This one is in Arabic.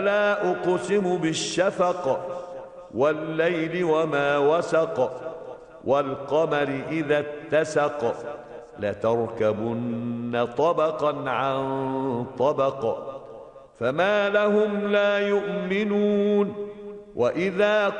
لا أقسم بالشفق والليل وما وسق والقمر إذا اتسق لتركبن طبقا عن طبق فما لهم لا يؤمنون وإذا